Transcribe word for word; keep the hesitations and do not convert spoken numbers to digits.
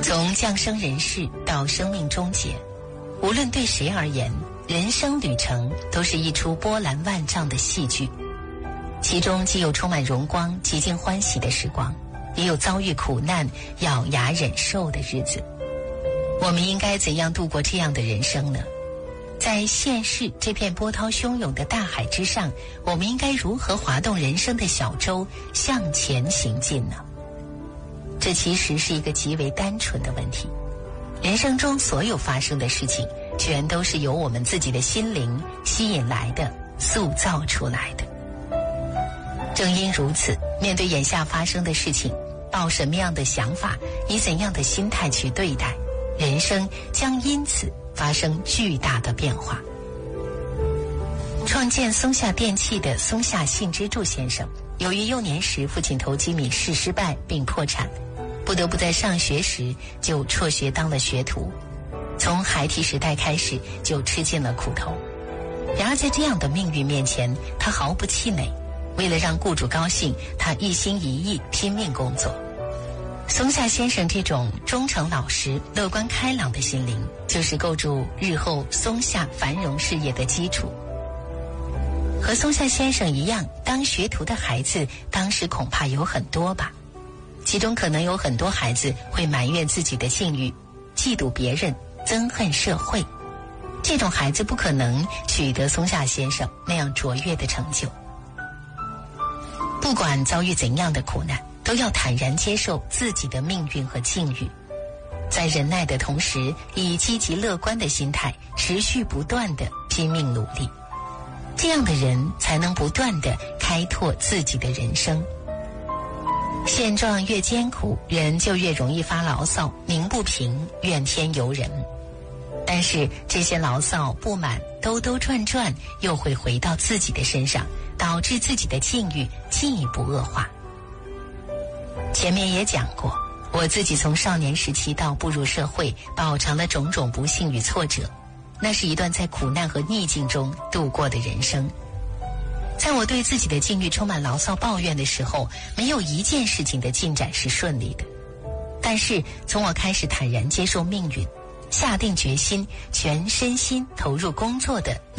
从降生人世到生命终结，无论对谁而言，人生旅程都是一出波澜万丈的戏剧，其中既有充满荣光极尽欢喜的时光，也有遭遇苦难咬牙忍受的日子。我们应该怎样度过这样的人生呢？在现世这片波涛汹涌的大海之上，我们应该如何划动人生的小舟向前行进呢？这其实是一个极为单纯的问题。人生中所有发生的事情，全都是由我们自己的心灵吸引来的，塑造出来的。正因如此，面对眼下发生的事情，抱什么样的想法，以怎样的心态去对待，人生将因此发生巨大的变化。创建松下电器的松下幸之助先生，由于幼年时父亲投机米试失败并破产，不得不在上学时就辍学当了学徒，从孩提时代开始就吃尽了苦头。然而在这样的命运面前，他毫不气馁，为了让雇主高兴，他一心一意拼命工作。松下先生这种忠诚老实、乐观开朗的心灵，就是构筑日后松下繁荣事业的基础。和松下先生一样，当学徒的孩子当时恐怕有很多吧，其中可能有很多孩子会埋怨自己的境遇，嫉妒别人，憎恨社会。这种孩子不可能取得松下先生那样卓越的成就。不管遭遇怎样的苦难，都要坦然接受自己的命运和境遇，在忍耐的同时，以积极乐观的心态持续不断地拼命努力，这样的人才能不断地开拓自己的人生。现状越艰苦，人就越容易发牢骚，鸣不平，怨天尤人。但是这些牢骚不满兜兜转转又会回到自己的身上，导致自己的境遇进一步恶化。前面也讲过，我自己从少年时期到步入社会，饱尝了种种不幸与挫折，那是一段在苦难和逆境中度过的人生。在我对自己的境遇充满牢骚抱怨的时候，没有一件事情的进展是顺利的。但是从我开始坦然接受命运，下定决心全身心投入工作的